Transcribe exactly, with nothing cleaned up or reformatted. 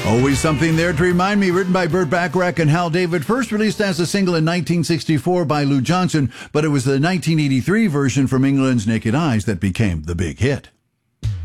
Always Something There to Remind Me, written by Burt Bacharach and Hal David, first released as a single in nineteen sixty-four by Lou Johnson, but it was the nineteen eighty-three version from England's Naked Eyes that became the big hit.